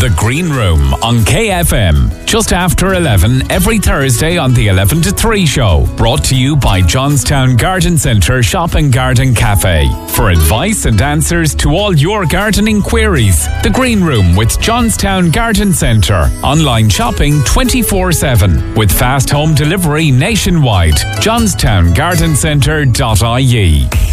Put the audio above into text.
The Green Room on KFM, just after 11 every Thursday on the 11 to 3 show. Brought to you by Johnstown Garden Centre Shop and Garden Cafe. For advice and answers to all your gardening queries, The Green Room with Johnstown Garden Centre. Online shopping 24/7 with fast home delivery nationwide. johnstowngardencentre.ie